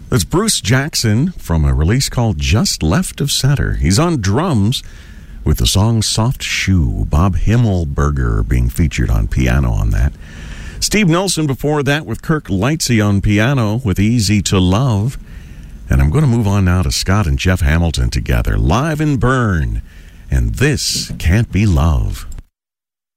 That's Bruce Jackson from a release called Just Left of Center. He's on drums with the song Soft Shoe. Bob Himmelberger being featured on piano on that. Steve Nilsson before that with Kirk Lightsey on piano with Easy to Love. And I'm going to move on now to Scott and Jeff Hamilton together, live in Bern. And this Can't Be Love.